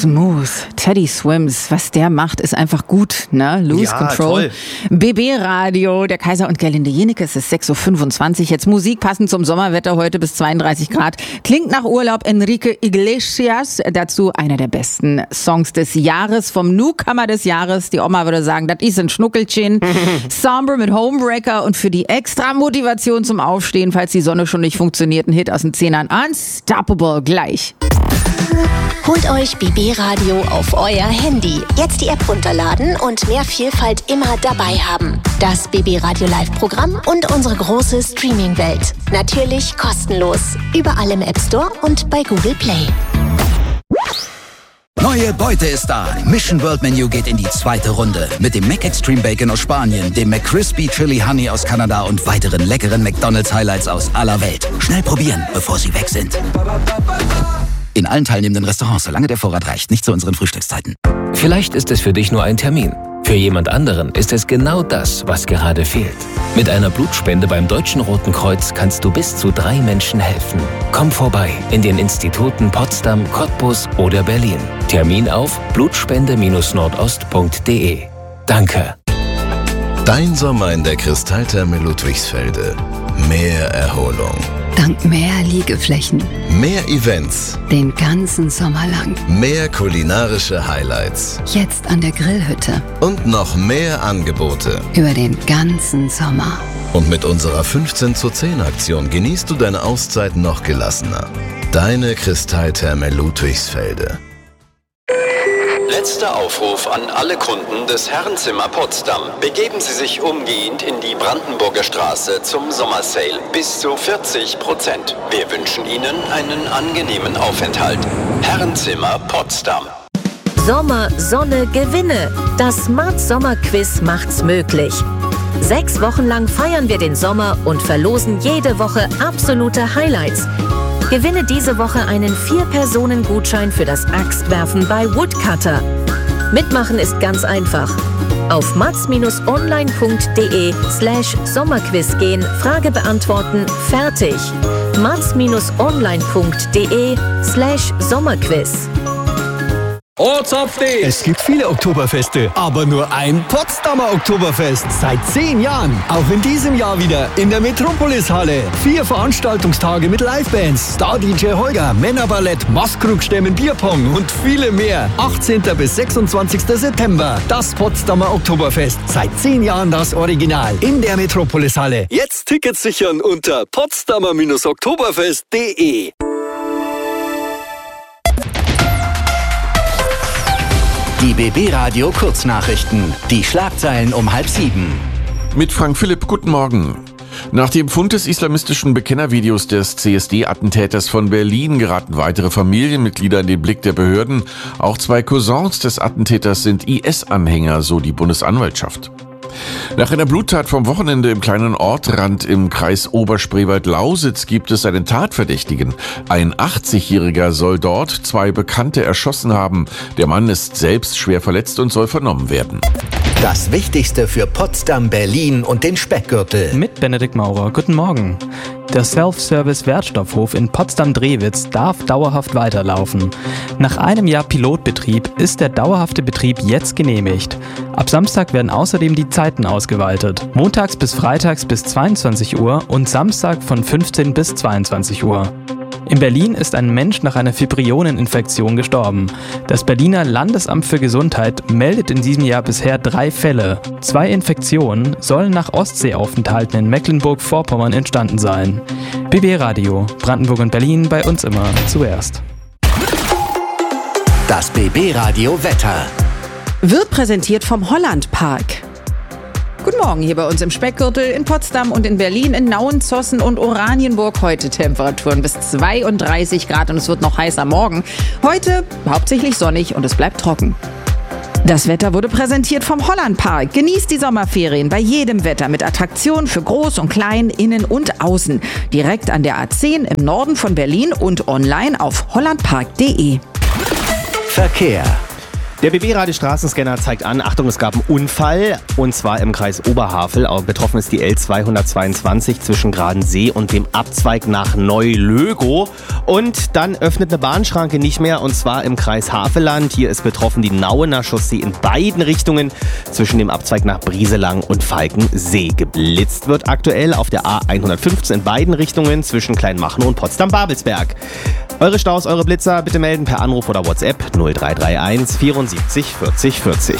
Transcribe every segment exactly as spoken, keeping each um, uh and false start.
smooth. Teddy Swims, was der macht, ist einfach gut, ne? Lose ja, Control. Toll. B B Radio, der Kaiser und Gerlinde Jenecke, es ist sechs Uhr fünfundzwanzig. Jetzt Musik passend zum Sommerwetter heute bis zweiunddreißig Grad. Klingt nach Urlaub. Enrique Iglesias, dazu einer der besten Songs des Jahres, vom Newcomer des Jahres. Die Oma würde sagen, das ist ein Schnuckelchen. Somber mit Homebreaker und für die extra Motivation zum Aufstehen, falls die Sonne schon nicht funktioniert, ein Hit aus den Zehnern. Unstoppable, gleich. Holt euch B B Radio auf euer Handy. Jetzt die App runterladen und mehr Vielfalt immer dabei haben. Das B B Radio Live-Programm und unsere große Streaming-Welt. Natürlich kostenlos. Überall im App Store und bei Google Play. Neue Beute ist da. Mission World Menu geht in die zweite Runde. Mit dem Mac Extreme Bacon aus Spanien, dem McCrispy Chili Honey aus Kanada und weiteren leckeren McDonald's Highlights aus aller Welt. Schnell probieren, bevor sie weg sind. In allen teilnehmenden Restaurants, solange der Vorrat reicht, nicht zu unseren Frühstückszeiten. Vielleicht ist es für dich nur ein Termin. Für jemand anderen ist es genau das, was gerade fehlt. Mit einer Blutspende beim Deutschen Roten Kreuz kannst du bis zu drei Menschen helfen. Komm vorbei in den Instituten Potsdam, Cottbus oder Berlin. Termin auf blutspende nordost punkt de. Danke. Dein Sommer in der Kristalltherme Ludwigsfelde. Mehr Erholung. Dank mehr Liegeflächen. Mehr Events. Den ganzen Sommer lang. Mehr kulinarische Highlights. Jetzt an der Grillhütte. Und noch mehr Angebote. Über den ganzen Sommer. Und mit unserer fünfzehn zu zehn Aktion genießt du deine Auszeit noch gelassener. Deine Kristalltherme Ludwigsfelde. Letzter Aufruf an alle Kunden des Herrenzimmer Potsdam. Begeben Sie sich umgehend in die Brandenburger Straße zum Sommersale. Bis zu vierzig Prozent. Wir wünschen Ihnen einen angenehmen Aufenthalt. Herrenzimmer Potsdam. Sommer, Sonne, Gewinne. Das Smart Sommer Quiz macht's möglich. Sechs Wochen lang feiern wir den Sommer und verlosen jede Woche absolute Highlights. Gewinne diese Woche einen vier-Personen-Gutschein für das Axtwerfen bei Woodcutter. Mitmachen ist ganz einfach. Auf mats-online.de slash Sommerquiz gehen, Frage beantworten, fertig. mats-online.de slash Sommerquiz. Ortsupdate! Es gibt viele Oktoberfeste, aber nur ein Potsdamer Oktoberfest. Seit zehn Jahren. Auch in diesem Jahr wieder in der Metropolis-Halle. Vier Veranstaltungstage mit Livebands, Star-D J Holger, Männerballett, Maskrugstämmen, Bierpong und viele mehr. achtzehnten bis sechsundzwanzigsten September. Das Potsdamer Oktoberfest. Seit zehn Jahren das Original. In der Metropolis-Halle. Jetzt Tickets sichern unter potsdamer oktoberfest punkt de. Die B B Radio Kurznachrichten. Die Schlagzeilen um halb sieben. Mit Frank Philipp, guten Morgen. Nach dem Fund des islamistischen Bekennervideos des C S D-Attentäters von Berlin geraten weitere Familienmitglieder in den Blick der Behörden. Auch zwei Cousins des Attentäters sind I S-Anhänger, so die Bundesanwaltschaft. Nach einer Bluttat vom Wochenende im kleinen Ortrand im Kreis Oberspreewald-Lausitz gibt es einen Tatverdächtigen. Ein achtzigjähriger soll dort zwei Bekannte erschossen haben. Der Mann ist selbst schwer verletzt und soll vernommen werden. Das Wichtigste für Potsdam, Berlin und den Speckgürtel. Mit Benedikt Maurer. Guten Morgen. Der Self-Service-Wertstoffhof in Potsdam-Drewitz darf dauerhaft weiterlaufen. Nach einem Jahr Pilotbetrieb ist der dauerhafte Betrieb jetzt genehmigt. Ab Samstag werden außerdem die Zeiten ausgeweitet. Montags bis freitags bis zweiundzwanzig Uhr und Samstag von fünfzehn bis zweiundzwanzig Uhr. In Berlin ist ein Mensch nach einer Fibrioneninfektion gestorben. Das Berliner Landesamt für Gesundheit meldet in diesem Jahr bisher drei Fälle. Zwei Infektionen sollen nach Ostseeaufenthalten in Mecklenburg-Vorpommern entstanden sein. B B Radio, Brandenburg und Berlin, bei uns immer zuerst. Das B B Radio Wetter wird präsentiert vom Hollandpark. Guten Morgen hier bei uns im Speckgürtel, in Potsdam und in Berlin, in Nauen, Zossen und Oranienburg. Heute Temperaturen bis zweiunddreißig Grad und es wird noch heißer morgen. Heute hauptsächlich sonnig und es bleibt trocken. Das Wetter wurde präsentiert vom Hollandpark. Genießt die Sommerferien bei jedem Wetter mit Attraktionen für Groß und Klein, innen und außen. Direkt an der A zehn im Norden von Berlin und online auf hollandpark punkt de. Verkehr. Der B B-Radio-Straßenscanner zeigt an, Achtung, es gab einen Unfall, und zwar im Kreis Oberhavel. Betroffen ist die L zweihundertzweiundzwanzig zwischen Gradensee und dem Abzweig nach Neulögow. Und dann öffnet eine Bahnschranke nicht mehr, und zwar im Kreis Havelland. Hier ist betroffen die Nauener Chaussee in beiden Richtungen zwischen dem Abzweig nach Brieselang und Falkensee. Geblitzt wird aktuell auf der A hundertfünfzehn in beiden Richtungen zwischen Kleinmachnow und Potsdam-Babelsberg. Eure Staus, eure Blitzer bitte melden per Anruf oder WhatsApp null drei drei eins vierundsiebzig vierzig vierzig.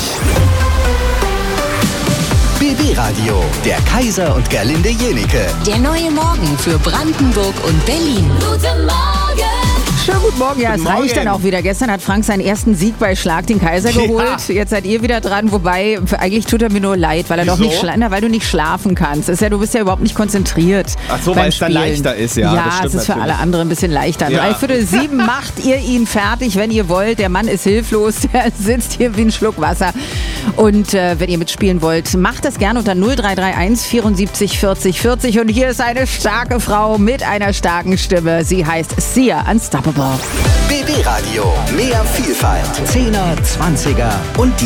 B B-Radio, der Kaiser und Gerlinde Jenike. Der neue Morgen für Brandenburg und Berlin. Guten Morgen! Schönen guten Morgen. Ja, es reicht dann auch wieder. Gestern hat Frank seinen ersten Sieg bei Schlag den Kaiser geholt. Ja. Jetzt seid ihr wieder dran. Wobei, eigentlich tut er mir nur leid, weil er Wieso? doch nicht schla- na, weil du nicht schlafen kannst. Ist ja, du bist ja überhaupt nicht konzentriert. Ach so, weil es dann leichter ist, ja. Ja, das stimmt es ist für natürlich. alle anderen ein bisschen leichter. Ja. Dreiviertel sieben macht ihr ihn fertig, wenn ihr wollt. Der Mann ist hilflos. Der sitzt hier wie ein Schluck Wasser. Und äh, wenn ihr mitspielen wollt, macht das gerne unter null drei drei eins vierundsiebzig vierzig vierzig. Und hier ist eine starke Frau mit einer starken Stimme. Sie heißt Sia Unstoppable. B B-Radio, mehr Vielfalt. Zehner, Zwanziger und